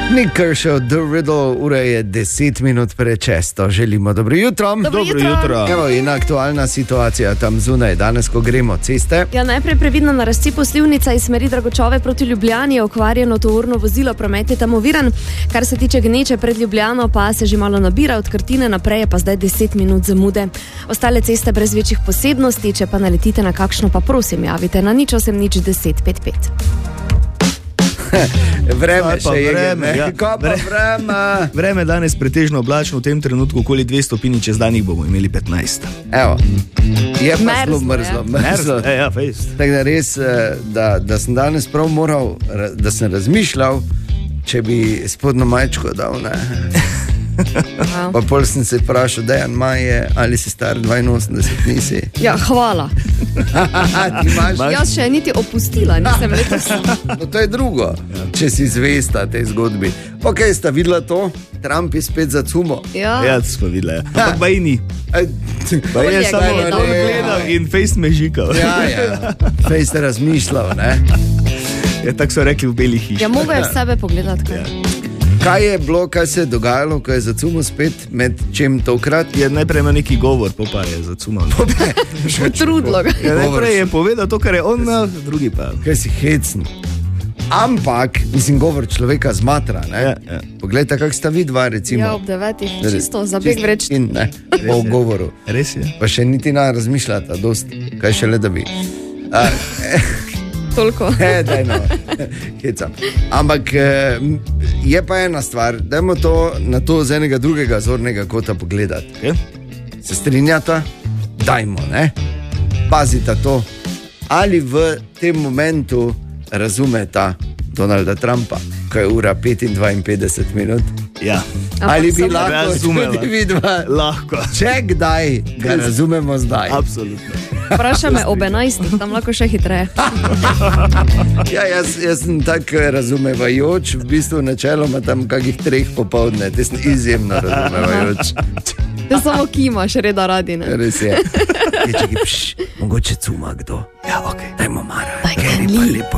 Nick Kershaw, The Riddle, ura je 10 minut pred 6. Želimo dobro jutro. Dobro jutro. Evo in aktualna situacija tam zunaj, danes, ko gremo ceste. Ja, najprej previdno na razcipu Slivnica iz smeri Dragočove proti Ljubljani je okvarjeno tovorno vozilo, promet je tam oviran. Kar se tiče Gneče pred Ljubljano, pa se že malo nabira, od Krtine naprej je pa zdaj 10 minut zamude. Ostale ceste brez večjih posebnosti, če pa naletite na kakšno, pa prosim javite na 0810 55. Vreme še je, vreme danes pretežno oblačno, v tem trenutku okoli 2 stopinji, čez dan jih bomo imeli 15. Evo, je pa zelo mrzlo. Ja, fejst. Tako da res, da sem danes prav moral, da sem razmišljal, če bi spodnjo majčko dal, ne. Pa pol sem se vprašal, Dejan Maje, ali si star 82, nisi? Ja, hvala. Jaz še niti opustila, nisem letos. No, to je drugo, če si zvesta tej zgodbi. Ok, sta videla to? Trump je spet zacumo. Ja, smo videla. Ampak pa i ni. Pa je samo gledal in fejst me žikal. Ja, fejst je razmišljal, ne? Ja, tako so rekli v Beli hiši. Ja, mogo je v sebe pogledati, kaj. Kaj je bilo, kaj se je dogajalo, ko je zacumo spet, med čem tokrat? Je najprej imel neki govor, pa je zacumal. Trudlo ga. Ja, najprej je povedal to, kar je on, drugi pa. Kaj si hecen. Ampak, mislim, govor človeka zmatra, ne? Ja. Poglejte, kak sta vidva, recimo. Ja, ob 9, čisto zabeg vreč. In ne, po govoru. Res je. Pa še niti ne razmišljata, dost, kaj še le da bi. Toliko. Daj no, hecam. Ampak je pa ena stvar, dajmo to na to z enega drugega zornega kota pogledati. Ja? Se strinjata? Dajmo, ne? Pazita to. Ali v tem momentu razumeta Donalda Trumpa, ko je ura 55 minut? Ja. Ali bi lahko razumela? Tudi vidva? Lahko. Če kdaj ga razumemo zdaj? Absolutno. Vprašaj me ob 11, tam lahko še hitreje. Ja, jaz sem tako razumevajoč, v bistvu načeloma tam kakih 3 popoldne, te sem izjemno razumevajoč. Te samo kimaš, reda radi, ne? Res je. Čekaj, mogoče cuma kdo. Ja, ok. Dajmo Mara, Daj, ker je pa lepo